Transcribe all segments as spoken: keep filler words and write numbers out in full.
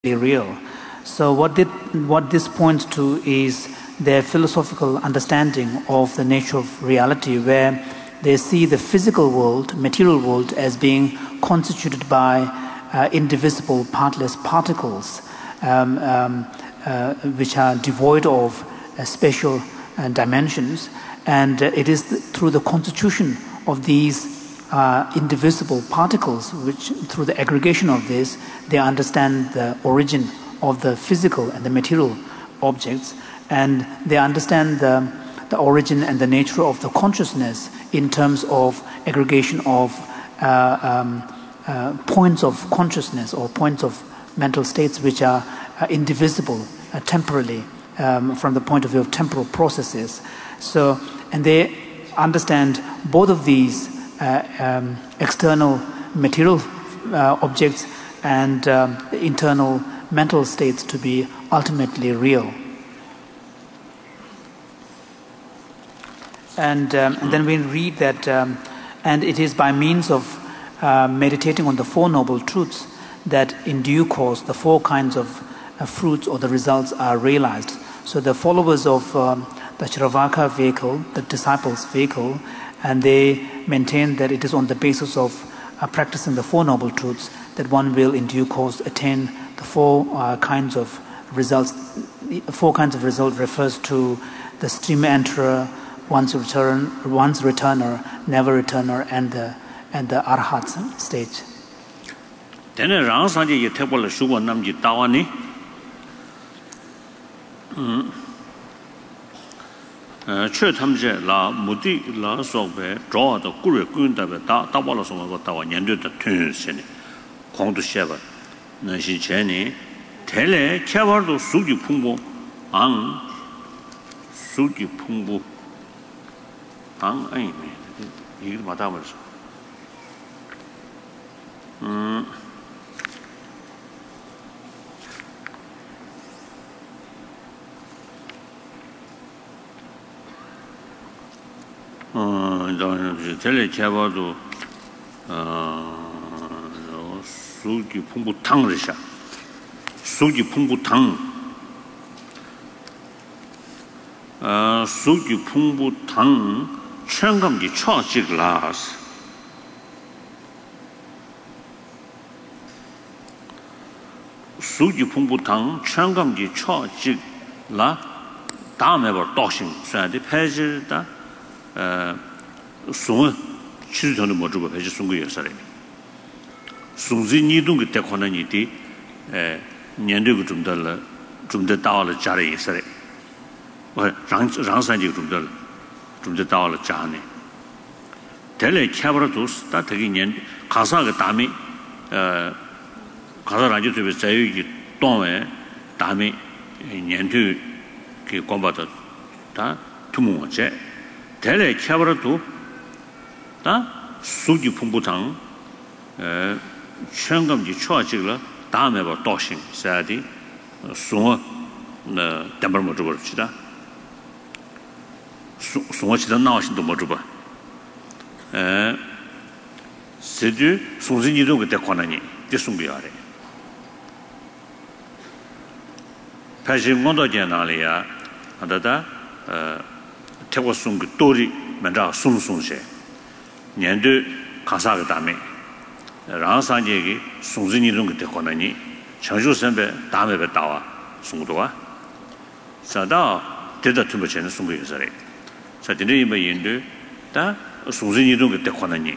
real. So what, did, what this points to is their philosophical understanding of the nature of reality, where they see the physical world, material world, as being constituted by uh, indivisible, partless particles, um, um, uh, which are devoid of uh, spatial uh, dimensions. And uh, it is th- through the constitution of these uh, indivisible particles, which through the aggregation of this, they understand the origin of the physical and the material objects, and they understand the, the origin and the nature of the consciousness in terms of aggregation of uh, um, uh, points of consciousness or points of mental states which are uh, indivisible uh, temporally um, from the point of view of temporal processes. So, and they understand both of these uh, um, external material uh, objects and um, internal mental states to be ultimately real. And, um, and then we read that, um, and it is by means of uh, meditating on the Four Noble Truths that in due course the four kinds of uh, fruits or the results are realized. So the followers of um, the Shravaka vehicle, the disciples' vehicle, and they maintain that it is on the basis of uh, practicing the Four Noble Truths that one will in due course attain the four uh, kinds of results. The four kinds of result refers to the stream enterer, once return, once returner, never returner, and the and the arhat stage. Then around Sunday you take all the sugar namji tawani. Church hamje la mudi la sobe draw the kuru kunda be ta tabala soma go tawa nyandu the tun sene kong to sheba na shi cheni tele kyawardo suji phungbo ang suji phungbo ang ai me 이거 맞아 버렸어. 음. 어, 이제 텔레 개발도 어, 수기 풍부탕을 샤. 수기 풍부탕. 어, 수기 풍부탕 청감기 처직라스. 수기 풍부탕 청감기 처직라 다음에 버 도신 쇠데 페지다 어 송 치르전의 모두가 배지 송구여 살에 송지 니동게 때코나니티 에 년도가 좀 달라 좀더 다와를 자리 있어래 어 장장산지 좀 달라 좀더 다와를 자네 텔레 캐버도 스타 되게 년 가사가 다음에 어 가사 아주 되게 자유기 동에 다음에 년도 그 공부다 다 투모제 텔레 캐버도 다 수기 풍부장 에 청감지 초아직을 다음에 봐 도신 사디 송어 나 담벌 못 버치다 송어치다 나와신도 못 봐. 에 세주 송진이도 그때 권하니 됐송비야래. 패신 원도견나리야 하다다 어 태고송 그 도리 먼저 송송세 년도 가사가 다음에 라산제기 송진이도 그때 권하니 정주선배 다음에 뵙다와 송도와 사다 대다 투버체는 송구여서래. 자, 근데 뭐 인도 다 송진이도 그때 권하니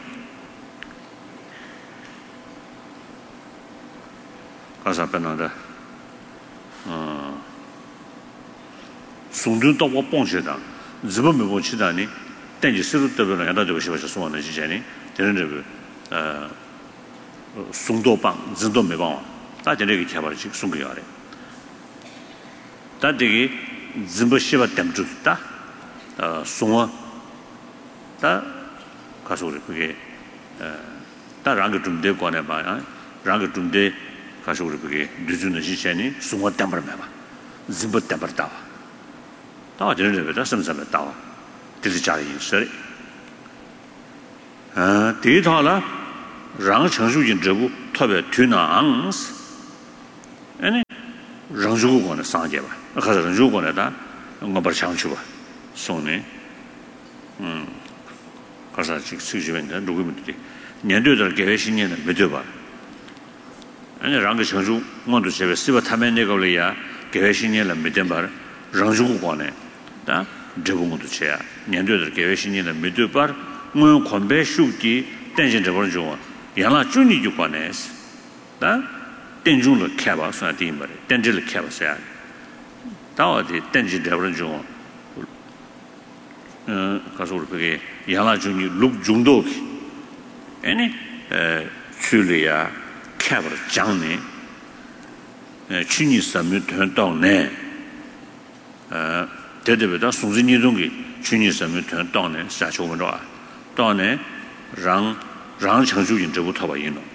가사 변한다. 어 송준도 뭐 봉시다. 지금 뭐 치다니 땡지 스루 때문에 야다 되고 싶어서 소원을 지잖니. 되는 저 어 송도방 진도 매방 다 저렇게 개발지 송구야래. 다 되게 진보시바 땜주다. 어 송어 다 가서 우리 그게 다 랑게 좀 되고 네 봐. 랑게 좀 돼. 가서 우리 그게 늦은 시간이 송어 땜버 매봐. 진보 땜버 따와. 따와 저런 데다 섬섬에 따와. 들이 자리 있어. 아, 뒤타라 랑 청수진 저부特别 tunaans 아니 랑주고 거는 상제 봐. 가서 랑주고 거다. 뭔가 장치 봐. 손에 음. 가서 수주변다 누구면 돼. 년도들 계획신년은 몇 봐. 아니 랑그 장주 뭐도 제가 쓰바 타면 내가 올이야. 계획신년은 몇 봐. 랑주고 거네. 다 저분도 쳐야. 년도들 계획신년은 몇 봐. 뭐 건배 수기 tension 저번 중 양라 준이 주관에 다 tension을 캐봐 소나 팀벌 tension을 캐봐서야 다어디 tension 저번 중 어, 가서 우리 그게 양라 준이 룩 중도 아니 에 출이야 캐버 장네 에 준이 섬유 된다네 어 대대보다 송진이 동기 준이 섬유 된다네 사초면 와 다네 랑 랑 청주인 저부터 봐 이노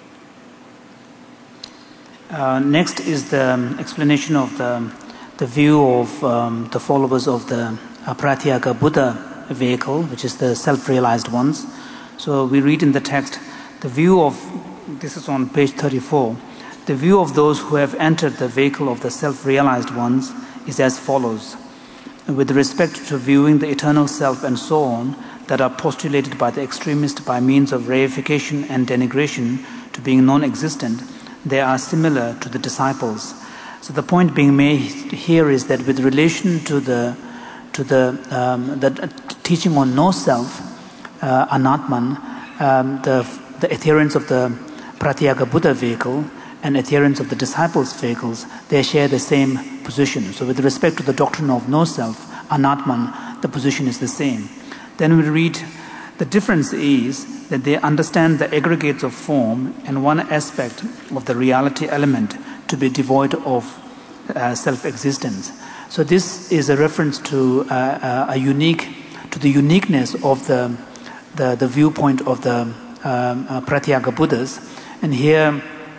Uh, next is the um, explanation of the, the view of um, the followers of the uh, Pratyeka Buddha vehicle, which is the self-realized ones. So we read in the text, the view of, this is on page thirty-four, the view of those who have entered the vehicle of the self-realized ones is as follows. With respect to viewing the eternal self and so on, that are postulated by the extremist by means of reification and denigration to being non-existent, they are similar to the disciples. So the point being made here is that with relation to the to the um, the teaching on no self, uh, Anatman, um, the the adherents of the Pratyeka Buddha vehicle and adherents of the disciples' vehicles, they share the same position. So with respect to the doctrine of no self, Anatman, the position is the same. Then we read, the difference is that they understand the aggregates of form and one aspect of the reality element to be devoid of uh, self-existence. So this is a reference to uh, a unique, to the uniqueness of the the, the viewpoint of the um, uh, Pratyeka Buddhas. And here,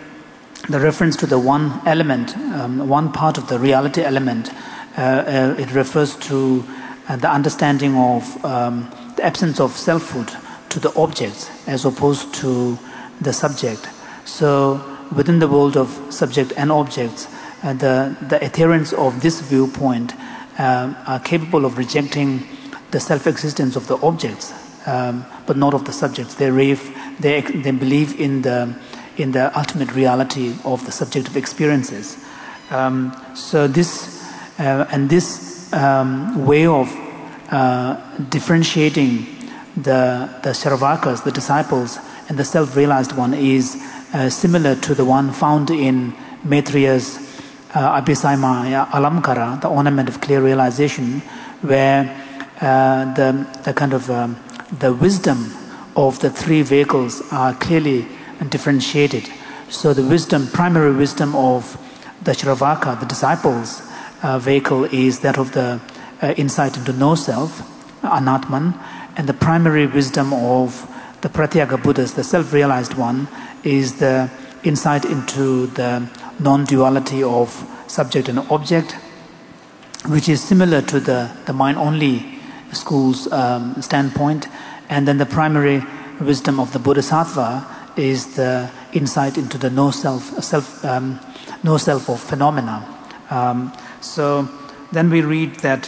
the reference to the one element, um, one part of the reality element, uh, uh, it refers to uh, the understanding of um, the absence of selfhood to the objects as opposed to the subject. So within the world of subject and objects, uh, the, the adherents of this viewpoint uh, are capable of rejecting the self-existence of the objects, um, but not of the subjects. They, rave, they, they believe in the in the ultimate reality of the subjective experiences. Um, so this uh, and this um, way of uh, differentiating the the Shravakas, the disciples, and the self-realized one is uh, similar to the one found in Maitreya's uh, Abhisaimaya Alamkara, the ornament of clear realization, where uh, the the kind of um, the wisdom of the three vehicles are clearly and differentiated. So the wisdom, primary wisdom of the Shravaka, the disciples' uh, vehicle, is that of the uh, insight into no self, Anatman, and the primary wisdom of the Pratyeka Buddhas, the self-realized one, is the insight into the non-duality of subject and object, which is similar to the, the mind-only school's um, standpoint. And then the primary wisdom of the Bodhisattva is the insight into the no self, self, um, no self of phenomena. Um, so then we read that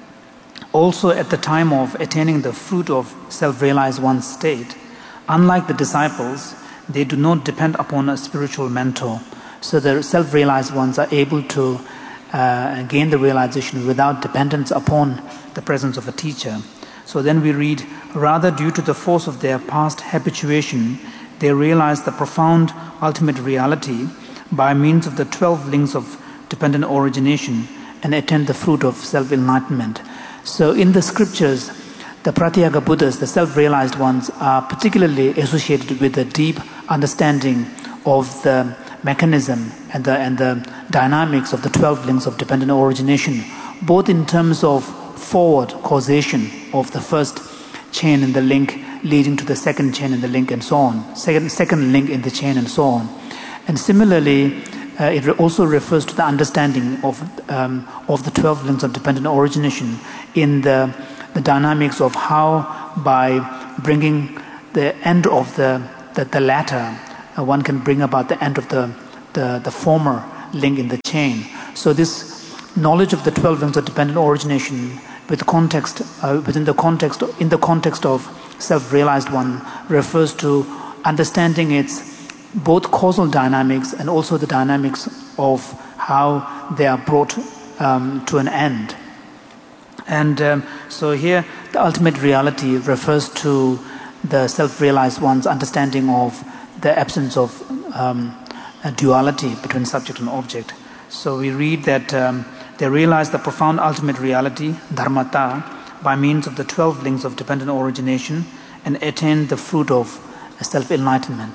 also at the time of attaining the fruit of self-realized one's state, unlike the disciples, they do not depend upon a spiritual mentor. So the self-realized ones are able to uh, gain the realization without dependence upon the presence of a teacher. So then we read, rather due to the force of their past habituation, they realize the profound ultimate reality by means of the twelve links of dependent origination and attain the fruit of self-enlightenment. So in the scriptures, the Pratyeka Buddhas, the self-realized ones, are particularly associated with a deep understanding of the mechanism and the, and the dynamics of the twelve links of dependent origination, both in terms of forward causation of the first chain in the link leading to the second chain in the link and so on, second, second link in the chain and so on. And similarly, uh, it also refers to the understanding of um, of the twelve links of dependent origination in the, the dynamics of how by bringing the end of the, the, the latter, uh, one can bring about the end of the, the, the former link in the chain. So this knowledge of the twelve links of dependent origination with context, uh, within the context, in the context of self-realized one, refers to understanding its both causal dynamics and also the dynamics of how they are brought um, to an end. And um, so here, the ultimate reality refers to the self-realized one's understanding of the absence of um, a duality between subject and object. So we read that um, they realize the profound ultimate reality, dharmata, by means of the twelve links of dependent origination and attain the fruit of self-enlightenment.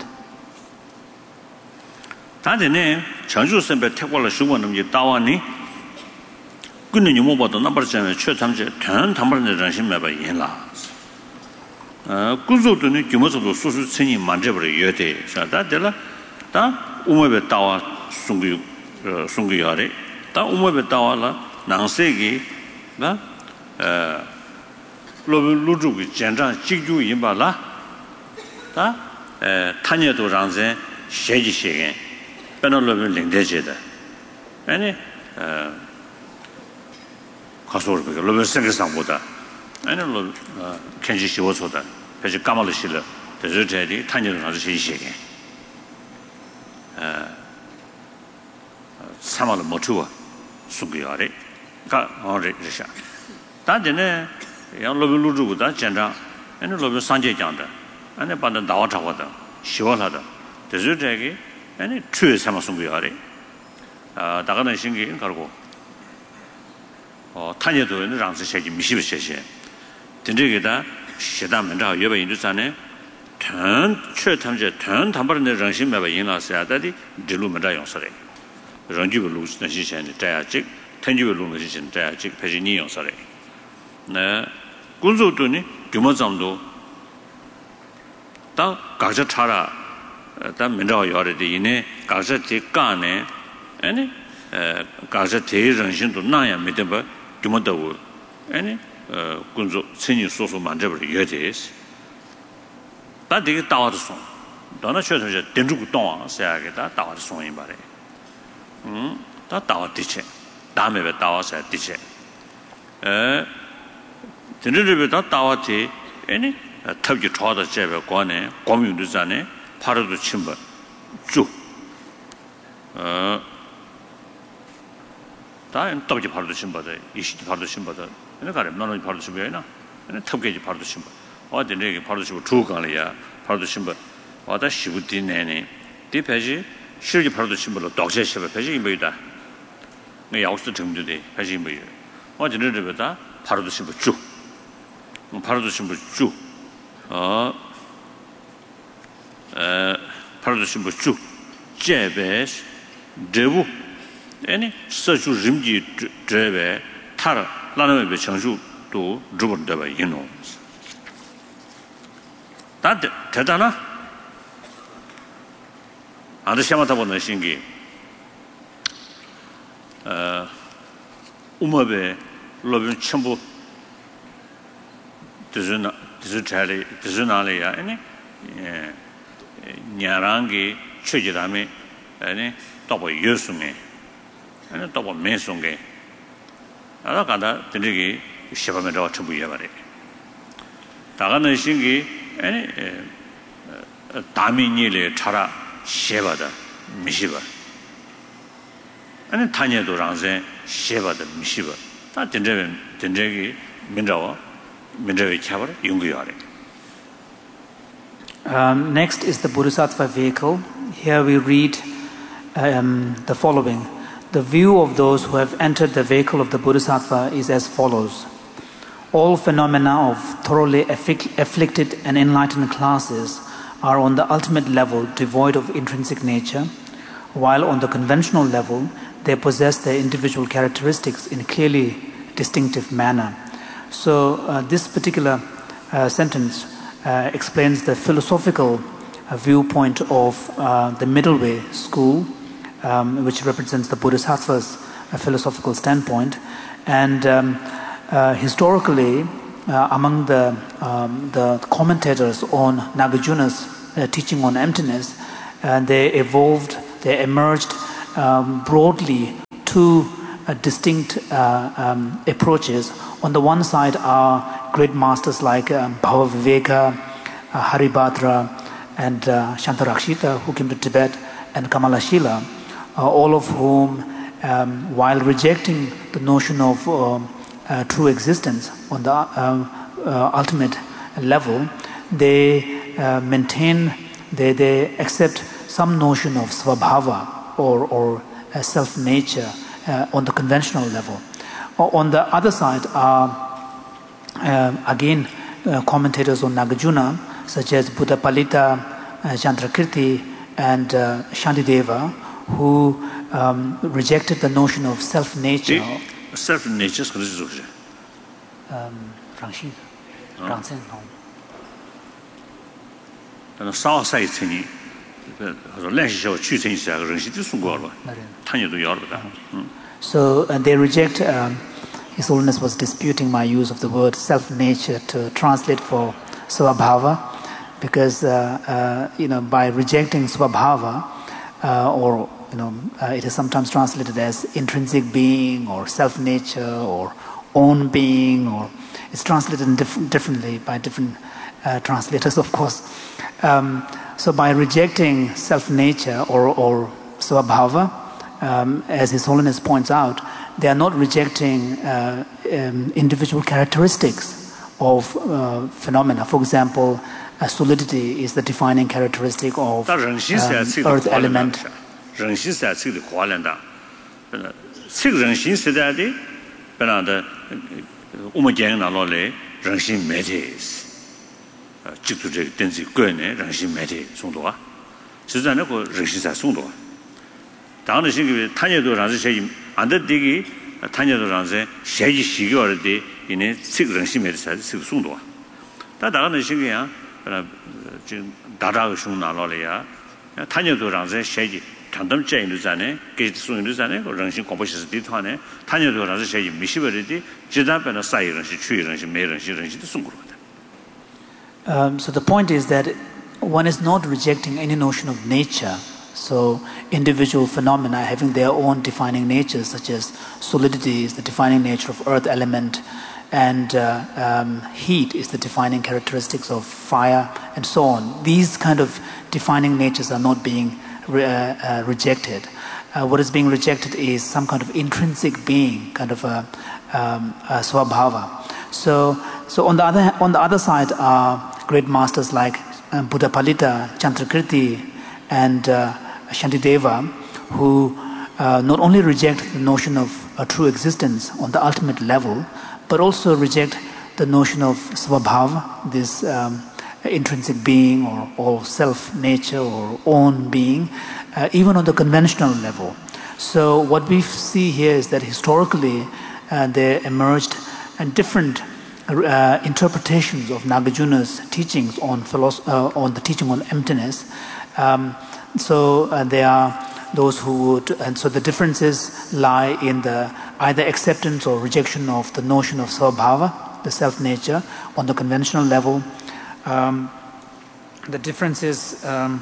다데네 전주 선배 태권을 수고는 이제 따와니 근데 뭐 봐도 넘버잖아요. 최참제 단 담발의 정신 매바 인라. 어 구조도는 규모도 소수 천이 만져버려 여대. 자다들 다 우모베 따와 송규 어 송규야래. 다 우모베 따와라 낭세기 나 어 로비 루주기 전장 직주 인바라. 다에 탄여도 장세 셰지셰게 배널로를 링대제다. 아니 어 가서르게 로비 생각상보다 아니 로 켄지 시워서다. 그래서 까말을 실어. 그래서 제디 탄여도 장세 셰지셰게 어 사마를 못 주어 수기야래. 가 어레 이샤. 다데네 양 로비 루주고다 전장 아니 로비 산제장다. 아니 반은 나와 잡아다 시원하다 그래서 저기 아니 추에 삼아 숨겨야래 아 다가는 신기 가고 어 탄여도 있는 장스 세지 미시비 세시 된저게다 시다면자 여배 인도산에 전 최탐제 전 담바르는 정신 매바 인나서야 다디 들루면자 용서래 런지부 루스는 시선에 자야직 텐지부 루는 시선 자야직 배진이 용서래 네 군소도니 규모장도 다 각자 차라 다 민주화 요래도 이네 각자 대가네 아니 에 각자 대정신도 나야 믿어봐 규모도 아니 어 군조 천이 소소 만져버 여대스 다 되게 따와도 손 너나 쳐서 된주고 동아 세야게다 따와도 손이 말해 음다 따와 뒤체 다음에 왜 따와서 뒤체 에 된주를 다 따와지 아니 탑기 좋아다 제베 관에 고민도잖아요. 파르도 침바 쭉. 어. 다음 탑기 파르도 침바다. 이시 파르도 침바다. 근데 가래 나는 파르도 침바이나. 근데 탑기지 파르도 침바. 어디 내게 파르도 침바 쭉 가려야 파르도 침바. 와다 시부디 내네. 디페지 실기 파르도 침바로 독세 시바 페지 임베이다. 내 야우스 정도돼. 페지 임베이. 어디 내려보다 파르도 침바 쭉. 파르도 침바 쭉. 어, 에, 파르도시 뭐 쭉, 제베스, 제부, 아니, 서주 림지 제베, 타라, 라는 배 청주도 주본다바 이노. 다 대단하. 아저씨마다 보는 신기. 어, 우마베 로빈 첨부 되잖아. 디지털이 디지털이야 아니 예 냐랑게 최지라메 아니 또뭐 예수네 아니 또뭐 메송게 알아가다 되게 시험에서 처부해 버려 다가는 신기 아니 다민이래 차라 셰바다 미시바 아니 타녀도 랑세 셰바다 미시바 다 된저 된저기 민자와 Um, next is the Bodhisattva vehicle. Here we read um, the following. The view of those who have entered the vehicle of the Bodhisattva is as follows. All phenomena of thoroughly affic- afflicted and enlightened classes are on the ultimate level devoid of intrinsic nature, while on the conventional level they possess their individual characteristics in a clearly distinctive manner. So uh, this particular uh, sentence uh, explains the philosophical uh, viewpoint of uh, the middle way school, um, which represents the Bodhisattva's uh, philosophical standpoint. And um, uh, historically, uh, among the, um, the commentators on Nagarjuna's uh, teaching on emptiness, uh, they evolved, they emerged um, broadly two uh, distinct uh, um, approaches. On the one side are great masters like um, Bhavaviveka, uh, Haribhadra, and uh, Shantarakshita, who came to Tibet, and Kamalashila, uh, all of whom, um, while rejecting the notion of uh, uh, true existence on the uh, uh, ultimate level, they uh, maintain, they, they accept some notion of svabhava or, or uh, self-nature uh, on the conventional level. On the other side are, uh, again, uh, commentators on Nagarjuna, such as Buddhapalita, uh, Chandrakirti, and uh, Shantideva, who um, rejected the notion of self-nature. Self-nature is what? Um, Rangxin. Rangxin. And so, say it's any. So uh, they reject, um, His Holiness was disputing my use of the word self-nature to translate for svabhava, because uh, uh, you know, by rejecting svabhava, uh, or you know, uh, it is sometimes translated as intrinsic being or self-nature or own being, or it's translated in diff- differently by different uh, translators, of course. Um, so by rejecting self-nature or, or svabhava, um, as His Holiness points out, they are not rejecting uh, um, individual characteristics of uh, phenomena. For example, uh, solidity is the defining characteristic of um, earth element. Um, so the point is that one is not rejecting any notion of nature. So individual phenomena having their own defining natures, such as solidity is the defining nature of earth element, and uh, um, heat is the defining characteristics of fire, and so on. These kind of defining natures are not being re- uh, uh, rejected. Uh, what is being rejected is some kind of intrinsic being, kind of a, um, a svabhava. So, so on the other on the other side are great masters like um, Buddhapalita, Chandrakirti, and uh, Shantideva, who uh, not only reject the notion of a true existence on the ultimate level, but also reject the notion of svabhava, this um, intrinsic being or, or self-nature or own being, uh, even on the conventional level. So what we see here is that historically uh, there emerged and different uh, interpretations of Nagarjuna's teachings on philosophy, uh, on the teaching on emptiness. Um, so uh, there are those who would, and so the differences lie in the either acceptance or rejection of the notion of svabhava, the self-nature, on the conventional level. Um, the differences um,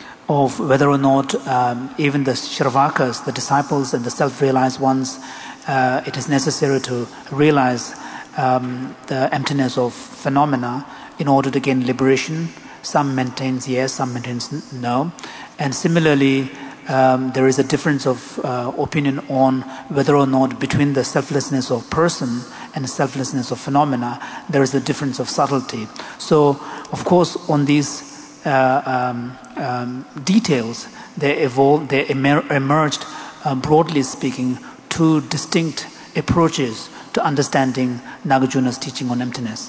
of whether or not um, even the Shravakas, the disciples and the self-realized ones, uh, it is necessary to realize um, the emptiness of phenomena in order to gain liberation. Some maintains yes, some maintains no. And similarly, um, there is a difference of uh, opinion on whether or not between the selflessness of person and the selflessness of phenomena, there is a difference of subtlety. So, of course, on these uh, um, um, details, they evolved, they emer- emerged, uh, broadly speaking, two distinct approaches to understanding Nagarjuna's teaching on emptiness.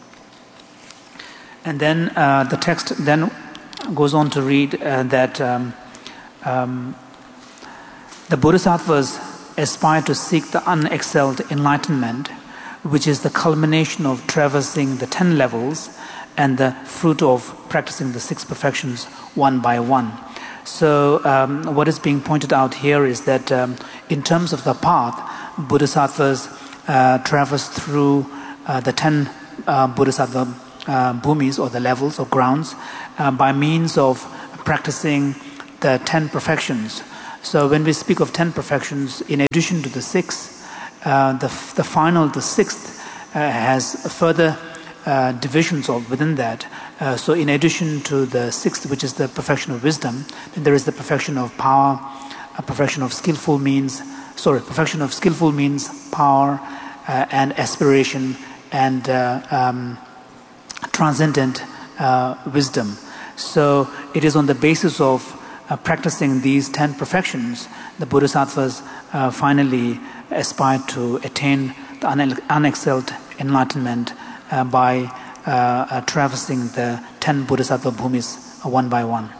And then uh, the text then goes on to read uh, that um, um, the Bodhisattvas aspire to seek the unexcelled enlightenment, which is the culmination of traversing the ten levels and the fruit of practicing the six perfections one by one. So um, what is being pointed out here is that um, in terms of the path, Bodhisattvas uh, traverse through uh, the ten uh, Bodhisattva uh, bhumis, or the levels or grounds, uh, by means of practicing the ten perfections. So when we speak of ten perfections, in addition to the six, uh, the, the final, the sixth, uh, has further uh, divisions of within that. Uh, so in addition to the sixth, which is the perfection of wisdom, then there is the perfection of power, a perfection of skillful means, sorry, perfection of skillful means, power, uh, and aspiration, and uh, um, transcendent uh, wisdom. So it is on the basis of uh, practicing these ten perfections, the Bodhisattvas uh, finally aspire to attain the unexcelled enlightenment uh, by uh, uh, traversing the ten Bodhisattva bhumis uh, one by one.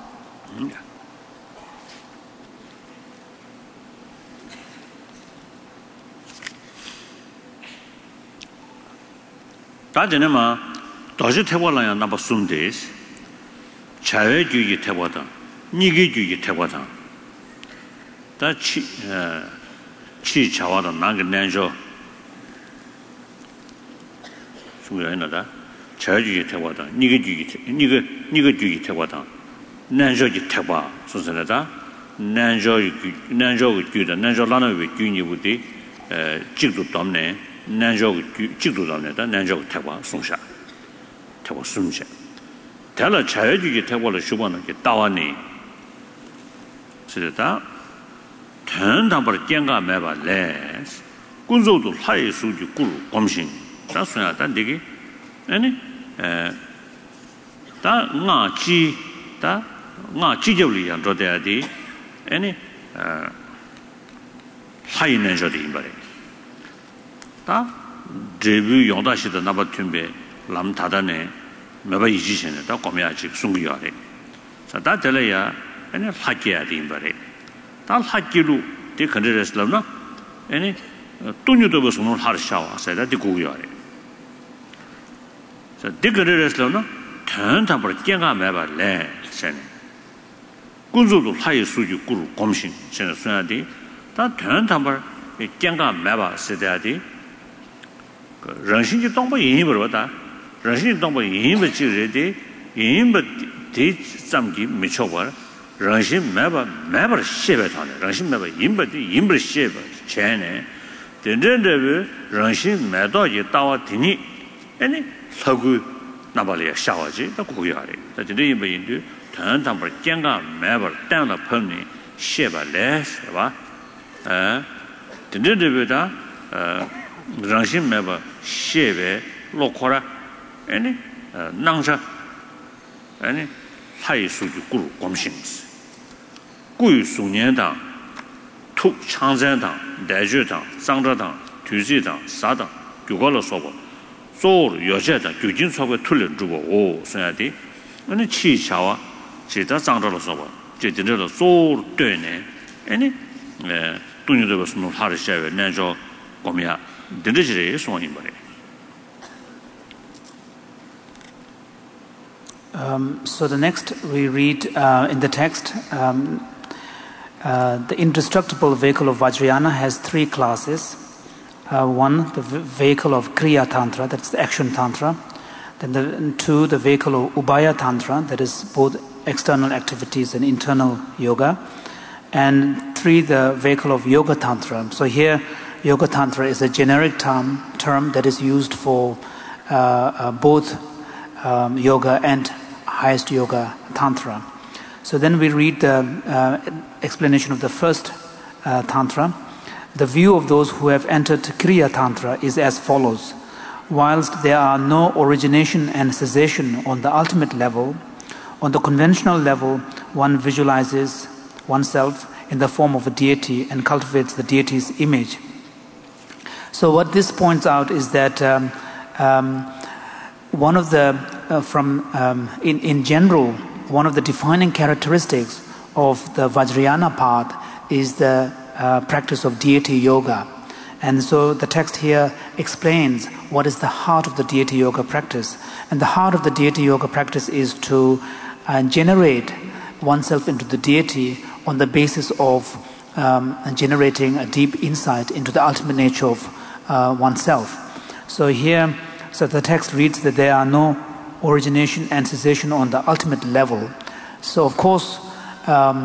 다전에마 도시 태워라야 나바 숨데스 자외주의 태워다 니게주의 태워다 다치 치 자와다 나게 난조 중요하다 자외주의 태워다 니게주의 니게 니게주의 태워다 난조지 태워 소설하다 난조의 난조의 주다 난조라는 주니부디 에 직도 담네 난조 직도 담네다 난조 태워 송샤 태워 숨샤 달라 자유주의 태워를 주번은 게 따와니 그래다 전담벌 깽가 매발래 군소도 하이 수지 꾸루 검신 다스나다 되게 아니 에다 나치 다 나치적이 안 줘야지 아니 어 하이는 저리 말이 다 데뷔 용다시도 나바튼베 람다다네 매바 이지신에 다 qome야지 숨기야래 자 다들어야 아니 하기야 된바래 다 하기로 데 컨트레스라나 아니 돈유도 버스는 하르샤와 세다 디고야래 자 디그레스라나 탄탄벌 깽가 매발래 세네 군주도 하이 수지 꾸루 검신 세네 수야디 다 탄탄벌 깽가 매바 세다디人心就当不赢不了，人心当不赢不就人的，赢不的咱们没错吧？人心没把没把写不上的，人心没把赢不的赢不写不钱呢？真正的人心没到一到我听你，哎呢，透过那把来下下去，那过下来，那真的赢不赢的，常常把讲个没把当了碰呢，写不来是吧？哎，真正的的呃。人心没把写呗落块了，哎呢，呃，弄上，哎呢，还有数据咕噜光行子，贵数年党、土长山党、大学党、张德党、土水党、啥党，就搞了说过，做了有些党究竟说过突然主播哦，所以的，那你气巧啊，其他张德了说过，就真正的做对呢，哎呢，呃，东西这个什么他的些位，那叫我们呀。 Um, so the next we read uh, in the text, um, uh, the indestructible vehicle of Vajrayana has three classes. Uh, one, the vehicle of Kriya Tantra, that's the action Tantra. Then the, two, the vehicle of Ubaya Tantra, that is both external activities and internal yoga. And three, the vehicle of Yoga Tantra. So here, Yoga Tantra is a generic term, term that is used for uh, uh, both um, yoga and highest yoga Tantra. So then we read the uh, explanation of the first uh, Tantra. The view of those who have entered Kriya Tantra is as follows. Whilst there are no origination and cessation on the ultimate level, on the conventional level, one visualizes oneself in the form of a deity and cultivates the deity's image. So what this points out is that um, um, one of the, uh, from um, in, in general, one of the defining characteristics of the Vajrayana path is the uh, practice of deity yoga. And so the text here explains what is the heart of the deity yoga practice. And the heart of the deity yoga practice is to uh, generate oneself into the deity on the basis of um, generating a deep insight into the ultimate nature of Uh, oneself. So here, so the text reads that there are no origination and cessation on the ultimate level. So of course, um,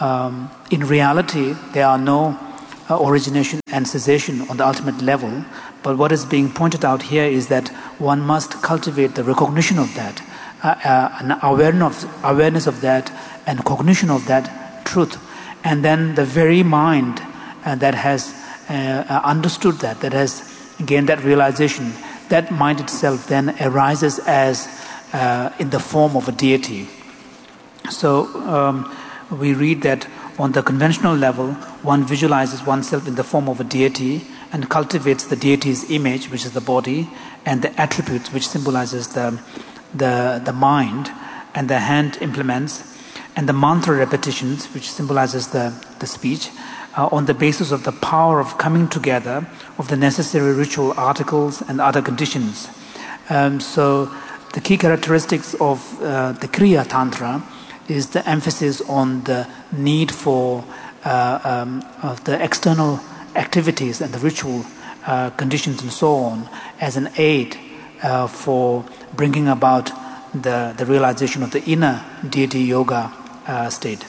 um, in reality, there are no uh, origination and cessation on the ultimate level. But what is being pointed out here is that one must cultivate the recognition of that, uh, uh, an awareness of, awareness of that, and cognition of that truth. And then the very mind uh, that has uh, understood that, that has gained that realization, that mind itself then arises as uh, in the form of a deity. So um, we read that on the conventional level, one visualizes oneself in the form of a deity and cultivates the deity's image, which is the body, and the attributes, which symbolizes the, the, the mind, and the hand implements, and the mantra repetitions, which symbolizes the, the speech, uh, on the basis of the power of coming together of the necessary ritual articles and other conditions. Um, so the key characteristics of uh, the Kriya Tantra is the emphasis on the need for uh, um, of the external activities and the ritual uh, conditions and so on as an aid uh, for bringing about the, the realization of the inner deity yoga uh, state.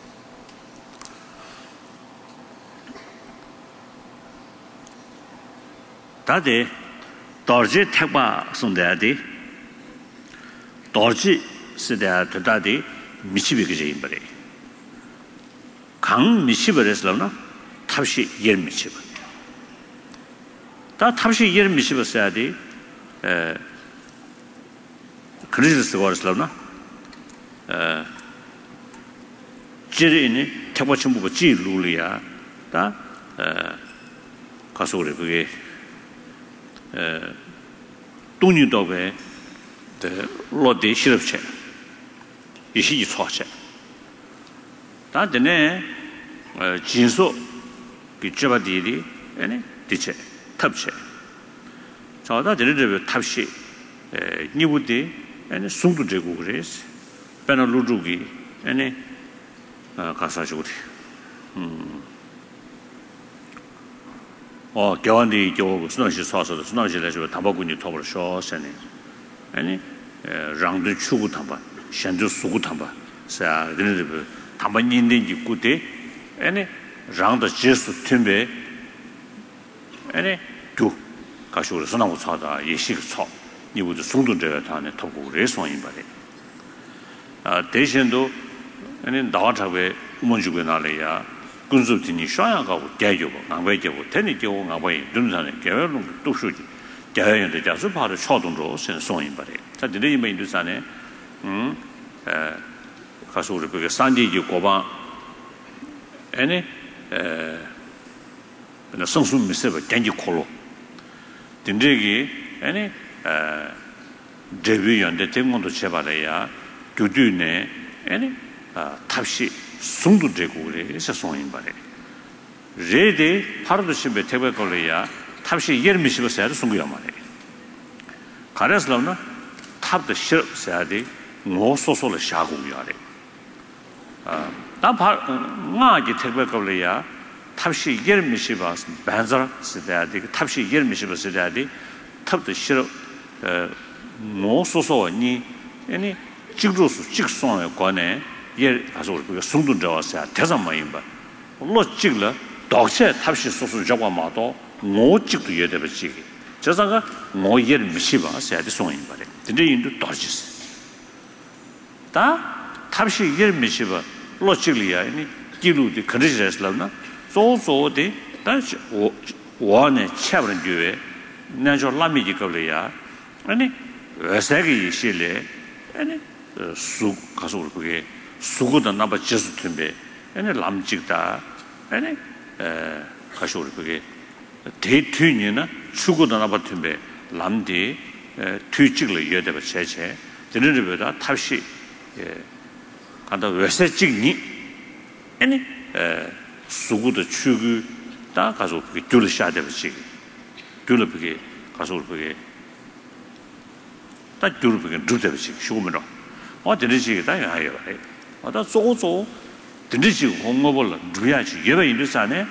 Tade dorje thekba sundayadi dorje sidaya tadadi 미치비 그제 임바래 강 미치버렸으나 탑시 열 미치버 다 탑시 열 미치버서야 돼 에 그리스도 거슬러나 에 지리니 태보침부 지 룰이야 다에 가서 우리 그게 에 돈이도베 데 로데 시럽체 이시 초체 다데네 진소 비쩨바디리 에네 디체 탑체 저다 데르데 탑시 에 니부디 에네 숭도 되고 그래스 베나루주기 에네 가사시고리 음 어, 겨안디 겨 수나시 사서도 수나시래서 담바군이 톱을 쇼세네 아니 랑도 추고 담바 셴도 수고 담바 사 드르르 담바니인데 구데 아니 랑도 제수 템베 아니 두 가시고 수나고 차다 예식 차 이부도 송도제가 다네 톱고 레송인 바래 아 대신도 아니 나와타베 우먼주고 나래야 군수진이 샤야가고 대교고 남외교고 테니교고 나바이 눈산에 개별로 독수지 개연의 자수 바로 초동으로 선송인 바래 자 드리이 메인두산에 음에 가서 우리 그 산지지 고바 에네 에 나 성수 미세바 겐지 콜로 딘데기 에네 에 데뷔연데 temmon도 제발해야 교두네 에네 아 탑시 숭도 되고 그래서 송인 바래 레데 파르도시베 테베콜이야 탑시 예르미시버서야 송구야 말해 가레슬라나 탑도 싫어야지 노소소를 샤고야래 아나파 나기 테베콜이야 탑시 예르미시버스 반자 쓰다야지 탑시 예르미시버서야지 탑도 싫어 에 노소소니 아니 직로수 직송에 관해 예 가서 우리가 숨도 들어왔어야 대상만인 바 물론 찍了 독세 탑시 소수 잡아마도 못 찍도 예대버지 저자가 뭐 예를 미시바 해야 돼 송인 바래 근데 인도 도지스 다 탑시 예를 미시바 로 찍리야 아니 기루디 그러지랬을나 소소데 다시 오 원에 차버는 뒤에 나저 라미지 걸려야 아니 왜세기 실래 아니 수 가서 우리 수고도 나바 제수 템베 에네 람직다 에네 에 가쇼르 그게 대퇴니나 수고도 나바 템베 람디 에 퇴직을 여대버 제체 드르르보다 탑시 예 간다 왜세 찍니 에네 에 수고도 추구 다 가서 그게 둘샤 되버지 둘을 그게 가서 그게 다 둘을 그게 둘되버지 쉬고면은 어 드르지게 다 해요 아다 소소 드리지 공모벌 누야지 예배 인도산에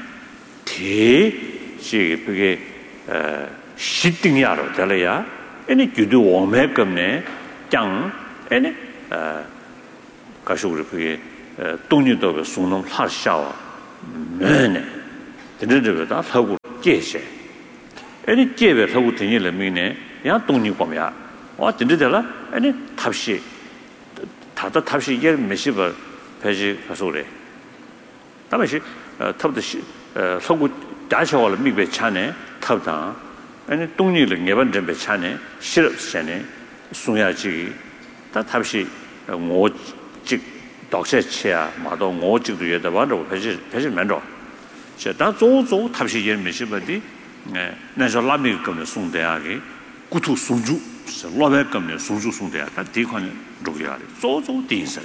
대시 그게 어 시등이야로 달아야 애니 규도 오메급네 짱 애니 어 가시고 그게 독립도의 수능 하샤와 매네 드르르다 하고 계세 아니 제베 하고 되니래 미네 야 독립범이야 와 드르들라 아니 탑시 다다 탑시 이게 몇십을 배지 가서 그래 다시 탑듯이 하고 다셔올 미베 차네 탑다 아니 독립을 예번 좀 배차네 실업세네 송야지 다 탑시 오직 독세치야 마도 오직도 예다 봐도 배지 배지 만도 자 조조 탑시 예 몇십어디 에 나서 라미 거는 송대하게 구투 송주 로베 거는 송주 송대야 다 디관 로기야리 조조 딘서.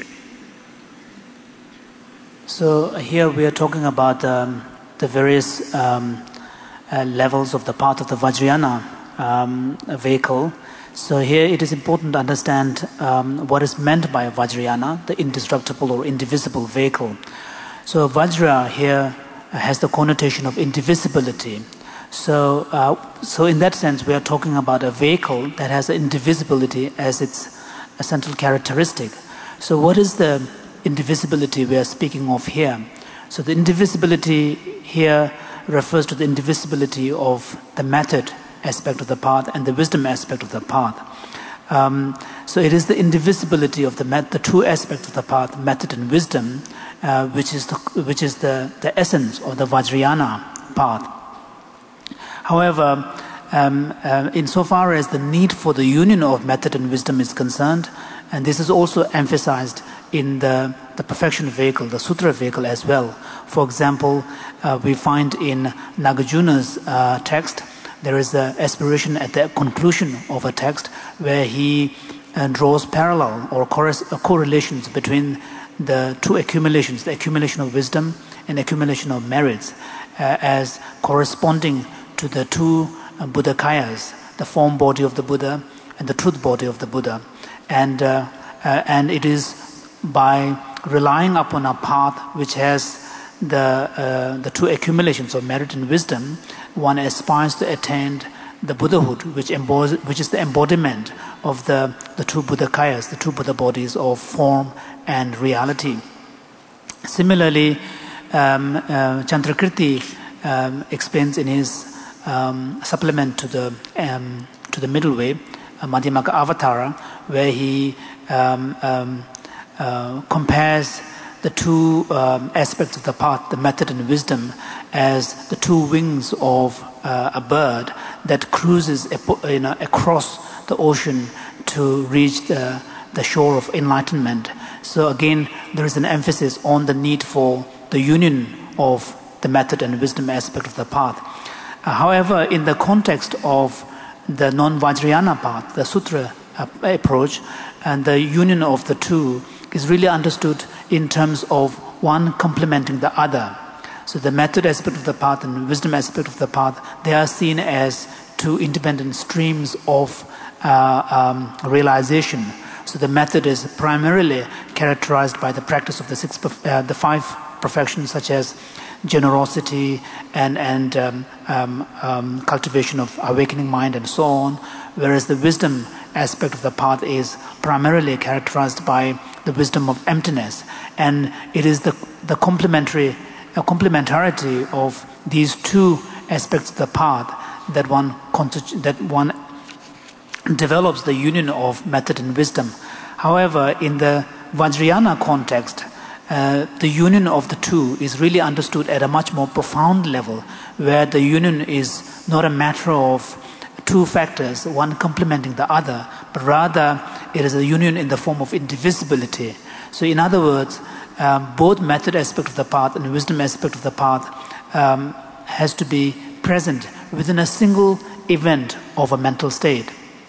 So here we are talking about um, the various um, uh, levels of the path of the Vajrayana um, vehicle. So here it is important to understand um, what is meant by a Vajrayana, the indestructible or indivisible vehicle. So Vajra here has the connotation of indivisibility. So, uh, so in that sense, we are talking about a vehicle that has indivisibility as its essential characteristic. So what is the indivisibility we are speaking of here? So the indivisibility here refers to the indivisibility of the method aspect of the path and the wisdom aspect of the path. Um, so it is the indivisibility of the met- the two aspects of the path, method and wisdom, uh, which is the which is the, the essence of the Vajrayana path. However, um, uh, insofar as the need for the union of method and wisdom is concerned, and this is also emphasized in the, the perfection vehicle, the sutra vehicle as well. For example, uh, we find in Nagarjuna's uh, text, there is an aspiration at the conclusion of a text where he uh, draws parallel or corres- uh, correlations between the two accumulations, the accumulation of wisdom and accumulation of merits, uh, as corresponding to the two uh, Buddhakayas, the form body of the Buddha and the truth body of the Buddha. And, uh, uh, and it is by relying upon a path which has the uh, the two accumulations of merit and wisdom, one aspires to attain the Buddhahood, which embodies, which is the embodiment of the, the two Buddhakayas, the two Buddha bodies of form and reality. Similarly, um, uh, Chandrakirti um, explains in his um, supplement to the um, to the middle way, uh, Madhyamaka Avatara, where he um, um, uh, compares the two um, aspects of the path, the method and wisdom, as the two wings of uh, a bird that cruises you know, across the ocean to reach the, the shore of enlightenment. So again, there is an emphasis on the need for the union of the method and wisdom aspect of the path. Uh, however, in the context of the non-Vajrayana path, the sutra uh, approach, and the union of the two is really understood in terms of one complementing the other. So the method aspect of the path and wisdom aspect of the path, they are seen as two independent streams of uh, um, realization. So the method is primarily characterized by the practice of the six, uh, the five perfections, such as generosity and and um, um, um, cultivation of awakening mind and so on. Whereas the wisdom aspect of the path is primarily characterized by the wisdom of emptiness, and it is the the complementary uh, complementarity of these two aspects of the path that one constitu- that one develops the union of method and wisdom. However, in the Vajrayana context, uh, the union of the two is really understood at a much more profound level, where the union is not a matter of two factors, one complementing the other, but rather it is a union in the form of indivisibility. So in other words, um, both method aspect of the path and wisdom aspect of the path um, has to be present within a single event of a mental state.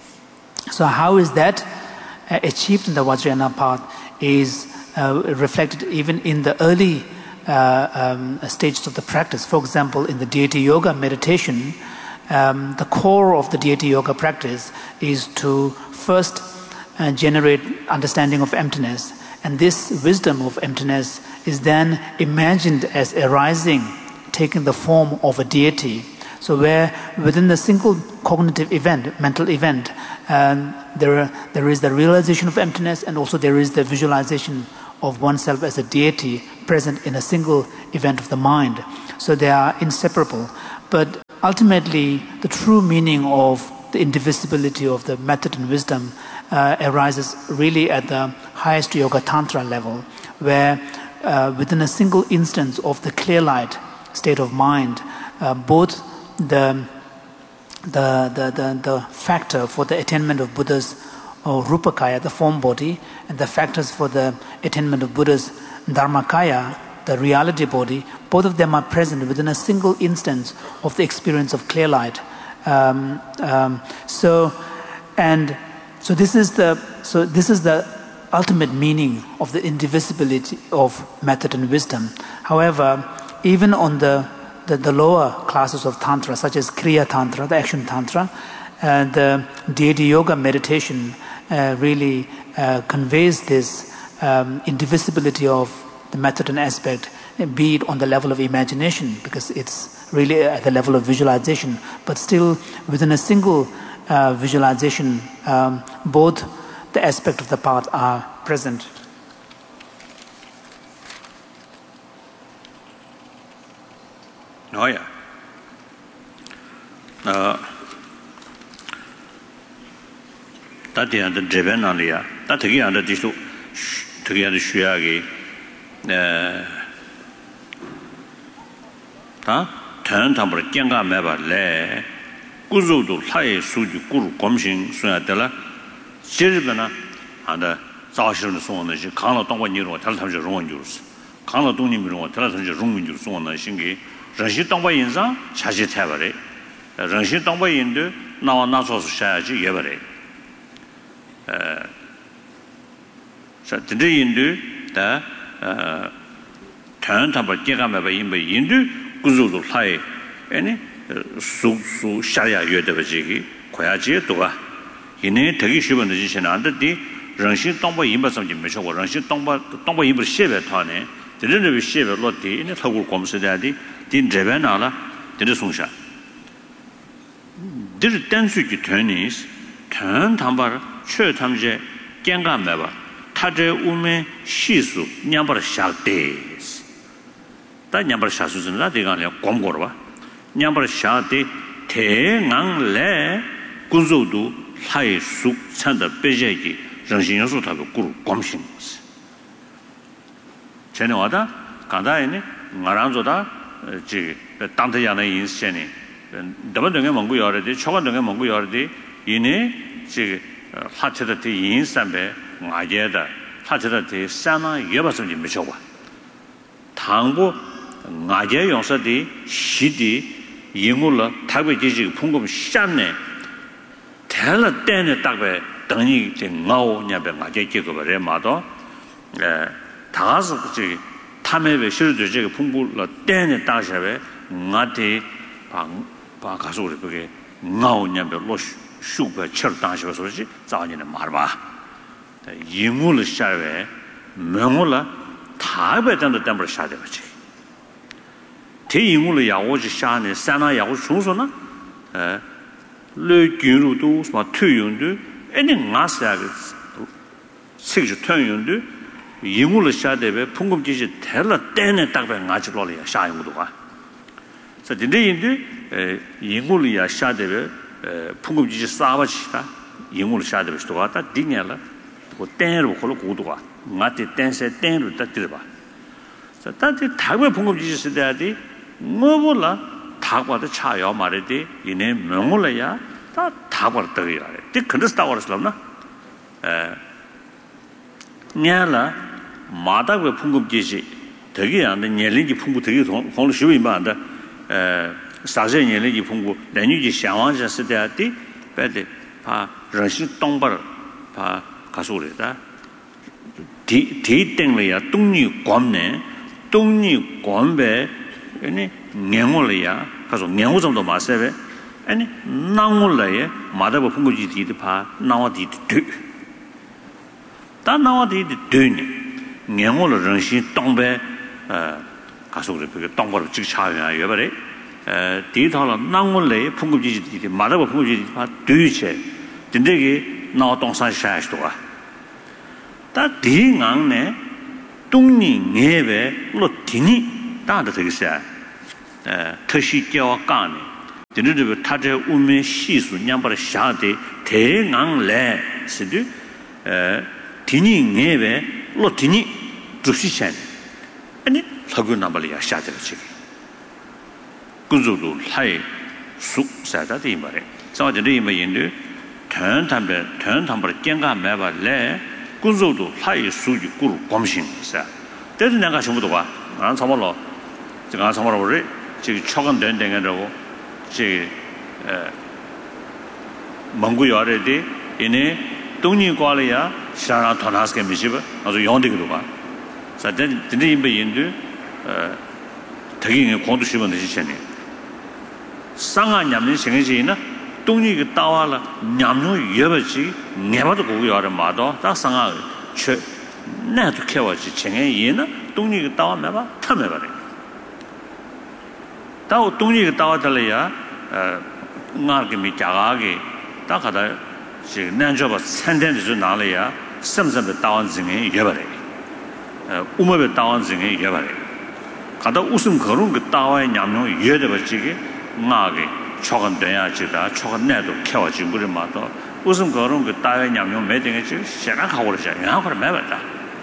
So how is that uh, achieved in the Vajrayana path is uh, reflected even in the early uh, um, stages of the practice. For example, in the deity yoga meditation, Um, the core of the deity yoga practice is to first uh, generate understanding of emptiness, and this wisdom of emptiness is then imagined as arising, taking the form of a deity. So where within the single cognitive event, mental event, um, there, are, there is the realization of emptiness, and also there is the visualization of oneself as a deity present in a single event of the mind. So they are inseparable. But ultimately, the true meaning of the indivisibility of the method and wisdom uh, arises really at the highest yoga tantra level, where uh, within a single instance of the clear light state of mind, uh, both the, the, the, the, the factor for the attainment of Buddha's or Rupakaya, the form body, and the factors for the attainment of Buddha's Dharmakaya, the reality body, both of them are present within a single instance of the experience of clear light. Um, um, so, and so this is the so this is the ultimate meaning of the indivisibility of method and wisdom. However, even on the the, the lower classes of tantra, such as Kriya Tantra, the action tantra, uh, the deity yoga meditation uh, really uh, conveys this um, indivisibility of the method and aspect, be it on the level of imagination, because it's really at the level of visualization, but still within a single uh, visualization, um, both the aspect of the part are present. Oh yeah. Uh, that is the driven on the that again the dish to together shuagi. 다 전담을 경가 매발래 구조도 사회 수주 구루 검신 수야들라 지르거나 안다 자신의 소원은 강로 동반이로 탈탐지 용원주스 강로 동님으로 탈탐지 용원주스 소원은 신기 전시 동반 인상 자시 태버래 전시 동반 인도 나와 나서서 샤야지 예버래 에 자, 근데 인도 다 어 전담을 경가 매발 인도 구조도 사회 아니 수수 샤야 여대버지기 고야지에 도가 이내 되게 쉬운 지시는 안 됐디 정신 동바 임바섬 좀 메셔고 정신 동바 동바 임을 셰베 타네 드르르 셰베 로티 이내 타고 검스다디 딘 제베나라 드르 송샤 드르 댄수기 테니스 전 담바 최 탐제 갱가 매바 타제 우메 시수 냠바르 샤데스 다 냠바르 샤수는 라데가냐 곰고르바 냠바르 샤데 대낭레 군조도 하이숙 찬다 베제기 정신연수 타고 구루 곰신 전에 와다 간다에네 마란조다 지 땅태야의 인생이 더번등에 먹고 여러데 초반등에 먹고 여러데 이네 지 하체다 인산배 마제다 하체다 산나 여바서 좀 미쳐봐 당부 나제 용서디 시디 인물로 타베지지 풍금 샤네 텔라 때네 딱베等于这熬냐베 나제 기거버레 마도 에 다가서 그 탐에베 실도这个 풍부로 때네 따셔베 나데 방 바가서를 그게熬냐베 로 슈베 철 따셔 소리지 자니는 말봐 인물로 샤베 명물로 타베 된다 때문에 샤데 버지 대인물로 야오지 샤네 산나 야오 송소나 에 르규루도 뭐 투윤도 애니 나사가 세주 투윤도 인물로 샤데베 풍금지지 텔라 때네 딱베 나지로리야 샤용도가 그래서 근데인데 에 인물이야 샤데베 풍금지지 싸바지다 인물로 샤데베 스토가다 디냐라 그 때로 걸로 고도가 나한테 댄세 댄으로 딱 들어봐. 자, 다들 다고 풍금지지 쓰다디 뭐몰라 다고도 차요 말이디 이내 명물이야 다 다고 떠이라. 데 근데서 다고르슬나 에 냐라 마다고 풍금지지 되게 안 돼. 년리지 풍부 되게 공로 쉬우이 만다. 에 사제 년리지 풍부 내뉴지 상황자 쓰다디 배데 바 정신 동벌 바 가소리다. 디 디땡이야 동리 관내 동리 관배 아니 냥올이야 가서 냥오 정도 마세베 아니 나올래에 마다고 풍고지 디디 파 나와디 드 다 나와디 드니 냥올의 정신 동배 어 가서 그래 그 동벌을 즉 차야 여버래 에 디타라 나올래에 풍고지 디디 마다고 풍고지 파 드이체 근데게 나와 동산 샤스도가 다 디강네 동니 녜베 로티니 다다 되겠어요. 에 터시 껴와 까네. 드르르 타제 우메 시수 냠바르 샤데 대강래 시드 에 디니 녜베 로티니 주시셴 아니 사고 나발이야 샤데르지 군주도 하이 수 사다데 이 말에 저한테 이 말인데 전담배 전담벌 깽가 매발래 군주도 하이 수지 꾸루 검신사 때도 내가 전부도 봐 안 참말로 제가 참말로 우리 지금 초간 된 데가라고 지蒙古要的的，因为东尼过来呀，想让他那是个没事吧，那就用这个的吧。实在真正因为印度，呃，特别人广东西方那些钱呢，上岸年龄现在呢，东尼个到完了，年龄越不起，眼巴都过要的马到，咱上岸去，那都开过去，前个月呢，东尼个到完没吧，他没吧的。到东尼个到完的了呀，呃，俺个没加个个。大家的这南州吧，餐厅的就拿来呀，什么什么大碗子人也不来，呃，我们的大碗子人也不来。看到无什么可能个大碗娘娘也的吧，这个哪个吃个顿呀，这个吃个难度开完就不是嘛到，无什么可能个大碗娘娘没得个这个现在看我的些，原来可能没办法。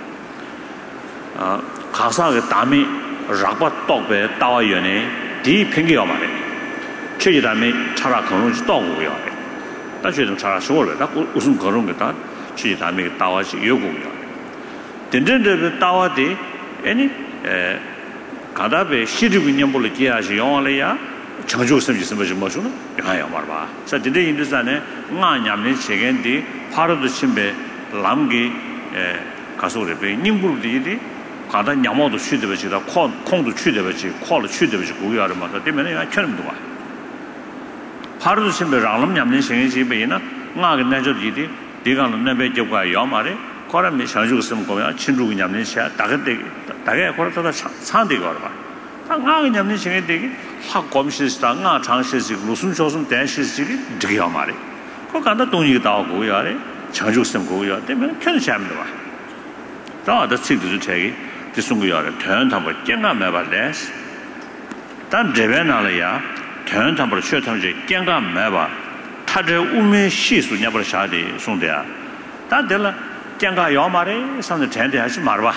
啊，卡萨个大米让把倒白大碗原来第一品个要嘛的，这一大米查查可能是倒五个要的。但是从查说了，他无什么可能给他去他们大瓦是有功的。真正这个大瓦的，哎呢，呃，看他被西周年不了几下是用了呀，成就什么什么什么说呢？还要玩吧？所以这印度山呢，俺家们这个的，帕罗的前边南个，呃，告诉我的被宁布的的，看他娘毛都去的不去，他矿矿都去的不去，矿了去的不去，狗要的嘛，他对面那全那么多啊。하루도 심배 랑람 냠는 생이 집에나 나가 내저리디 네가 너네 저과 야마레 거라미 상주 있으면 거야 친구가 냠는 샤 다게 다게 거라다 산데 거라 봐 나가 냠는 생이 되게 학 검시스다 나 장시스 무슨 조선 대시스지 되게 야마레 거 간다 동이가 나오고 야레 상주 있으면 거야 되면 괜찮습니다 봐 다다 책도 책이 지송고 야레 전담을 깽가 매발래 단 제베나래야全他们的学他们这健康买吧，他这五名系数你不是啥的送的啊？但得了，健康要嘛的，上次天天还是嘛的吧？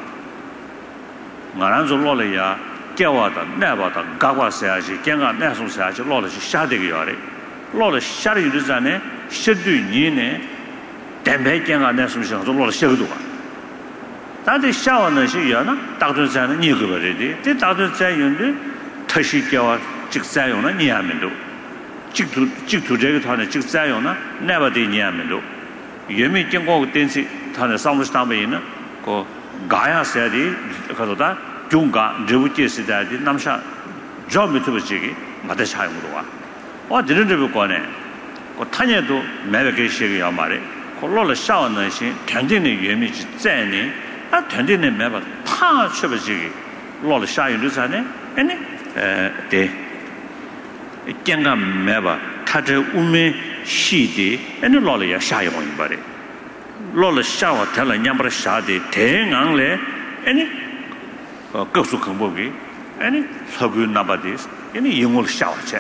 俺那就落了呀，给我的、奶吧的、嘎瓜下去，健康奶送下去，落了是下这个要的，落了下的有的啥呢？十对年呢，蛋白健康奶送上就落了十个多吧。但这下完那些药呢，大多在那你个不的的，这大多在用的特许给我。这个再用呢，你还没到；这个这个这个他呢，这个再用呢，那不得你还没到。原没经过电视，他呢上面上面呢，个嘎呀些的，看到他中嘎这部电视台的，那么啥，专门做这个，没得啥用的哇。我这人这边讲呢，我他年都买了给些个要嘛的，我老了下完那些团队的原没是在呢，啊团队的买吧，他却不这个，老了下用的啥呢？哎呢，呃对。健康买吧，他这我们西的，哎，你老了也下一行一把的，老了下我他了，伢把它下的太硬嘞，哎你，呃，告诉恐怖的，哎你，他给那把的，哎你用我下我去，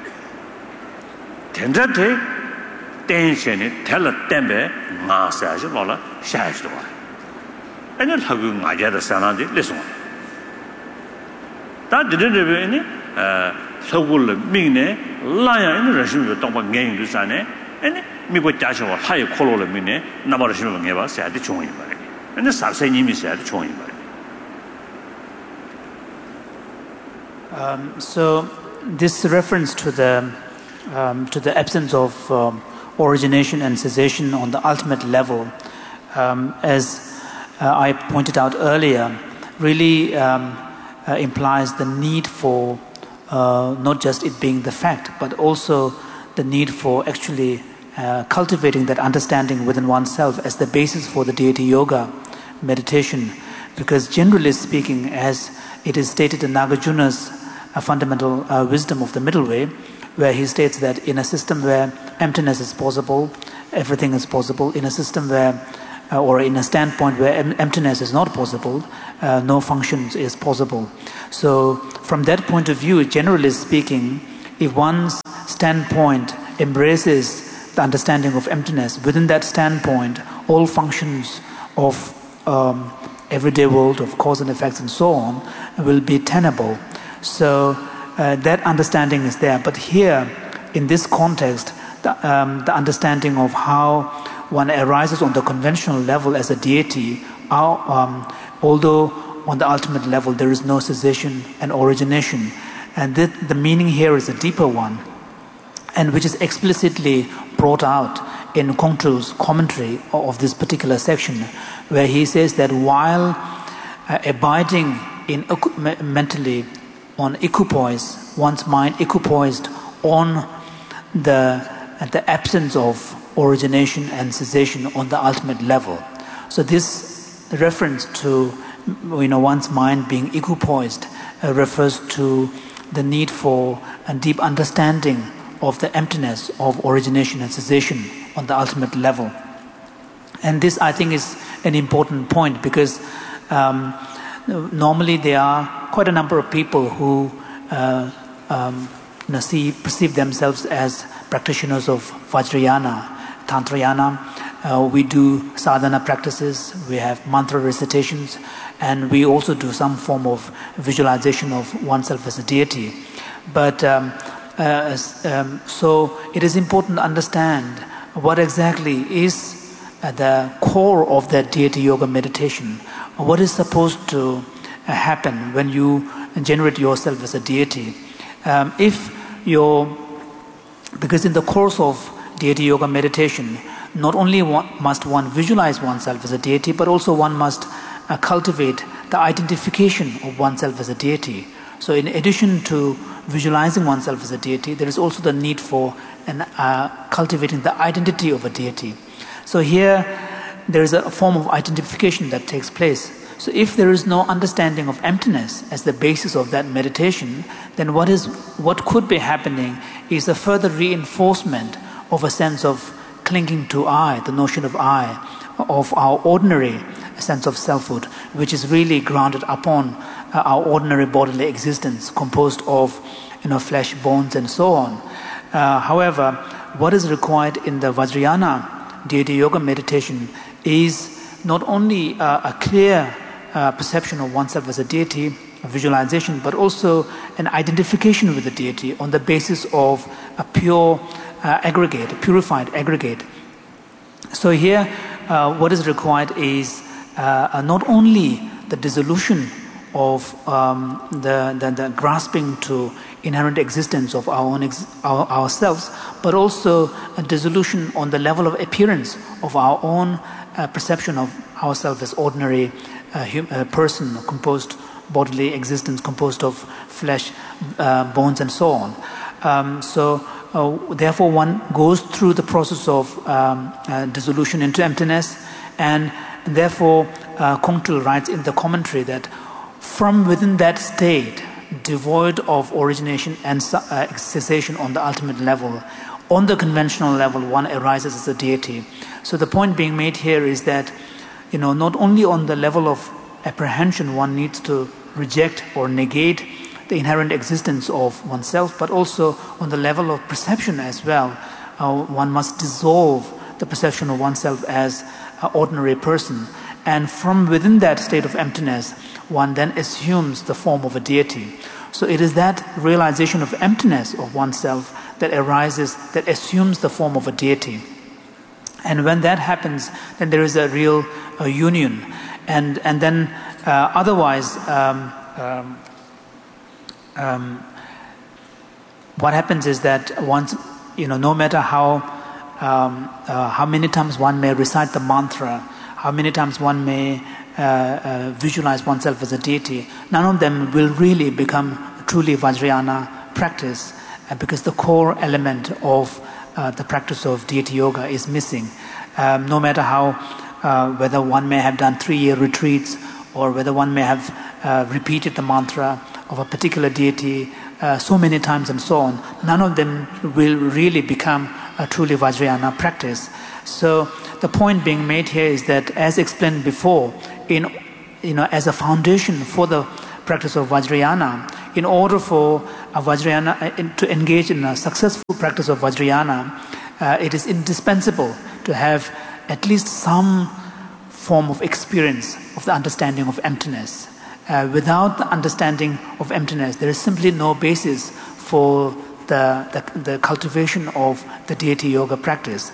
现在他，担心呢，他了蛋白，俺下去老了下去的话，哎你他给俺家的山上的来送，但这这这边呢，呃。서울 민네 라야 있는 러시아도 동방 갱도 산에 아니 미고 자셔와 하이 콜로를 민네 나버르시면 해 봐. 새한테 좋은 일 말이야. 근데 사세님이 새한테 좋은 일 말이야. Um so this reference to the um to the absence of um, origination and cessation on the ultimate level um as uh, I pointed out earlier really um, uh, implies the need for Uh, not just it being the fact, but also the need for actually uh, cultivating that understanding within oneself as the basis for the deity yoga meditation. Because generally speaking, as it is stated in Nagarjuna's uh, fundamental uh, wisdom of the middle way, where he states that in a system where emptiness is possible, everything is possible. In a system where uh, or in a standpoint where em- emptiness is not possible, uh, no functions is possible. So from that point of view, generally speaking, if one's standpoint embraces the understanding of emptiness, within that standpoint, all functions of um, everyday world, of cause and effects and so on, will be tenable. So uh, that understanding is there. But here, in this context, the, um, the understanding of how one arises on the conventional level as a deity, how, um, although on the ultimate level there is no cessation and origination, and the, the meaning here is a deeper one, and which is explicitly brought out in Kongtru's commentary of this particular section, where he says that while uh, abiding in mentally on equipoise, one's mind equipoised on the the absence of origination and cessation on the ultimate level. So this reference to, you know, one's mind being equipoised uh, refers to the need for a deep understanding of the emptiness of origination and cessation on the ultimate level. And this, I think, is an important point, because um, normally there are quite a number of people who uh, um, you know, see, perceive themselves as practitioners of Vajrayana, Tantrayana. Uh, we do sadhana practices, we have mantra recitations, and we also do some form of visualization of oneself as a deity. But um, uh, um, so it is important to understand what exactly is uh, the core of that deity yoga meditation. What is supposed to uh, happen when you generate yourself as a deity? Um, if you're, because in the course of deity yoga meditation, not only one, must one visualize oneself as a deity, but also one must uh, cultivate the identification of oneself as a deity. So in addition to visualizing oneself as a deity, there is also the need for an, uh, cultivating the identity of a deity. So here there is a form of identification that takes place. So if there is no understanding of emptiness as the basis of that meditation, then what is what could be happening is a further reinforcement of a sense of clinging to I, the notion of I, of our ordinary sense of selfhood, which is really grounded upon uh, our ordinary bodily existence, composed of, you know, flesh, bones, and so on. Uh, however, what is required in the Vajrayana deity yoga meditation is not only uh, a clear uh, perception of oneself as a deity, a visualization, but also an identification with the deity on the basis of a pure uh, aggregate, a purified aggregate. So here, uh, what is required is uh, not only the dissolution of um, the, the, the grasping to inherent existence of our own ex- our, ourselves, but also a dissolution on the level of appearance of our own uh, perception of ourselves as ordinary uh, hum- uh, person, composed bodily existence, composed of flesh, uh, bones, and so on. Um, so, uh, therefore, one goes through the process of um, uh, dissolution into emptiness, and therefore, uh, Kongtrul writes in the commentary that from within that state, devoid of origination and uh, cessation on the ultimate level, on the conventional level, one arises as a deity. So the point being made here is that, you know, not only on the level of apprehension one needs to reject or negate the inherent existence of oneself, but also on the level of perception as well. Uh, one must dissolve the perception of oneself as an ordinary person. And from within that state of emptiness, one then assumes the form of a deity. So it is that realization of emptiness of oneself that arises, that assumes the form of a deity. And when that happens, then there is a real uh, union. And and then uh, otherwise, um, um, um, what happens is that once, you know, no matter how um, uh, how many times one may recite the mantra, how many times one may uh, uh, visualize oneself as a deity, none of them will really become truly Vajrayana practice, uh, because the core element of uh, the practice of deity yoga is missing. Um, no matter how, uh, whether one may have done three-year retreats, or whether one may have uh, repeated the mantra of a particular deity uh, so many times and so on, none of them will really become a truly Vajrayana practice. So the point being made here is that, as explained before, in you know, as a foundation for the practice of Vajrayana, in order for a Vajrayana to engage in a successful practice of Vajrayana, uh, it is indispensable to have at least some form of experience of the understanding of emptiness. Uh, without the understanding of emptiness, there is simply no basis for the, the, the cultivation of the deity yoga practice.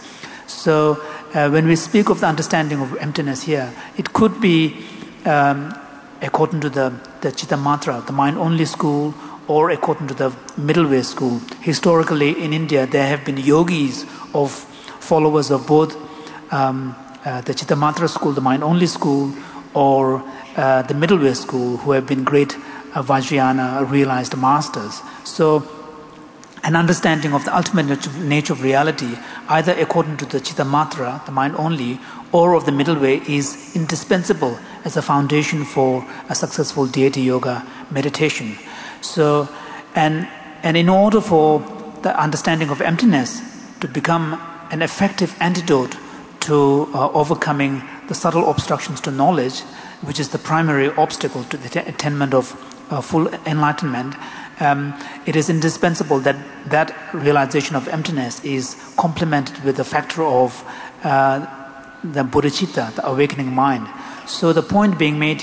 So uh, when we speak of the understanding of emptiness here, it could be um, according to the, the Chittamatra, the mind-only school, or according to the middle way school. Historically in India, there have been yogis of followers of both um, uh, the Chittamatra school, the mind-only school, or uh, the middle way school, who have been great uh, Vajrayana realized masters. So an understanding of the ultimate nature of reality, either according to the Chittamatra, the mind-only, or of the middle way, is indispensable as a foundation for a successful deity yoga meditation. So, and and in order for the understanding of emptiness to become an effective antidote to uh, overcoming the subtle obstructions to knowledge, which is the primary obstacle to the attainment of uh, full enlightenment, um, it is indispensable that that realization of emptiness is complemented with the factor of uh, the bodhicitta, the awakening mind. So the point being made,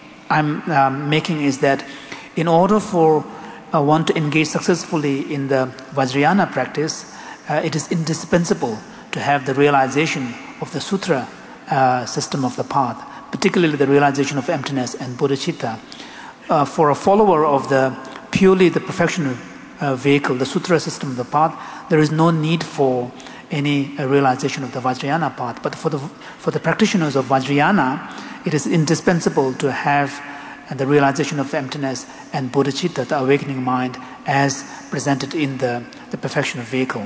I'm um, making is that in order for uh, one to engage successfully in the Vajrayana practice, uh, it is indispensable to have the realization of the sutra uh, system of the path, particularly the realization of emptiness and bodhicitta. Uh, for a follower of the purely the perfection uh, vehicle, the sutra system of the path, there is no need for any uh, realization of the Vajrayana path. But for the for the practitioners of Vajrayana, it is indispensable to have uh, the realization of emptiness and bodhicitta, the awakening mind, as presented in the, the perfection of vehicle.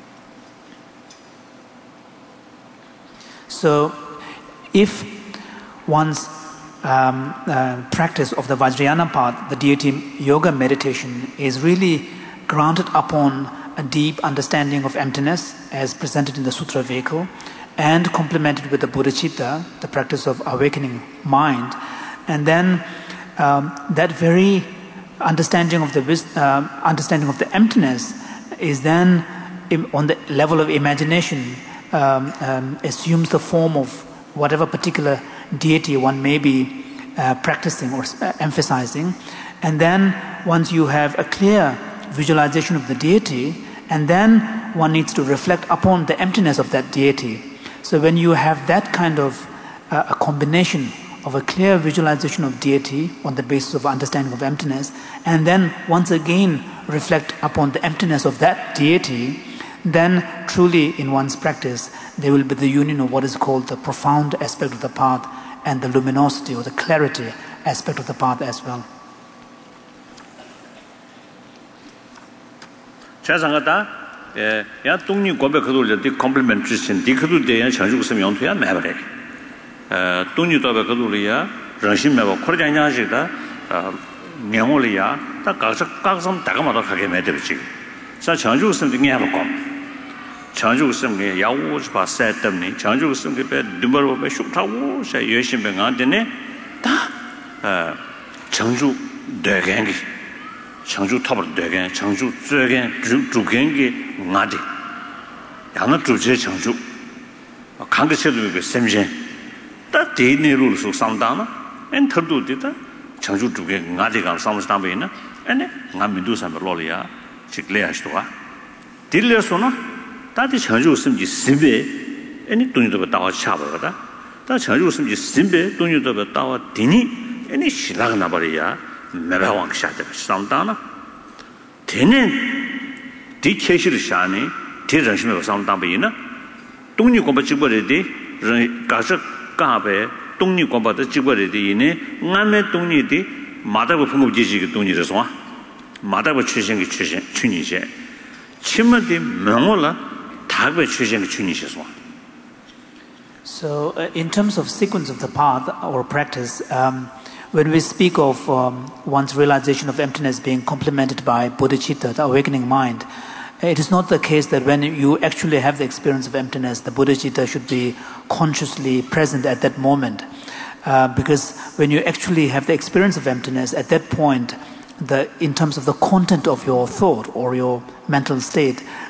So, if one's um, uh, practice of the Vajrayana path, the deity yoga meditation, is really grounded upon a deep understanding of emptiness as presented in the sutra vehicle, and complemented with the bodhicitta, the practice of awakening mind, and then um, that very understanding of the uh, understanding of the emptiness is then im- on the level of imagination um, um, assumes the form of whatever particular deity one may be uh, practicing or uh, emphasizing, and then once you have a clear visualization of the deity, and then one needs to reflect upon the emptiness of that deity. So when you have that kind of uh, a combination of a clear visualization of deity on the basis of understanding of emptiness, and then once again reflect upon the emptiness of that deity, then truly in one's practice there will be the union of what is called the profound aspect of the path and the luminosity or the clarity aspect of the path as well. 자상하다 에 야 동니 고백 그돌 때 컴플리먼트 주신 디크도 대야 전주 좀 연투야 매버래 에 동니 도백 그돌이야 정신 매버 코르장냐시다 어 명월이야 다 각서 각섬 다가마도 하게 매들지 자 전주 좀 등에 하고 전주 좀 야우 봐 세트니 전주 좀 배 누버로 배 슈타고 세 열심히 안되네 다어 전주 대경기 청주 탑을 되게 청주 저게 주gen기 나디 양은 주제 청주 강거체도 그 샘신 다 대내로서 상담아 엔터도 되다 청주 주게 나디가 상담이나 아니 남민도 삼로리아 직례하시도와 딜려서나 다디 청주 심지 심베 아니 돈이도 다와 차버거다 다 청주 심지 심베 돈이도 다와 디니 아니 신라가 나버리야 매방왕 샤데 상담나 되는 디케시르 샤네 대정심에 상담이나 동리 공부 직벌에디 가서 가베 동리 공부도 직벌에디네 남의 동리디 마다고 풍부지지기 동리에서 마다고 출신기 출신 춘이제 침문디 명월라 다베 출신기 춘이셔서. So uh, in terms of sequence of the path or practice, um, when we speak of um, one's realization of emptiness being complemented by bodhicitta, the awakening mind, It is not the case that when you actually have the experience of emptiness, the bodhicitta should be consciously present at that moment. Uh, because when you actually have the experience of emptiness, at that point, the, in terms of the content of your thought or your mental state,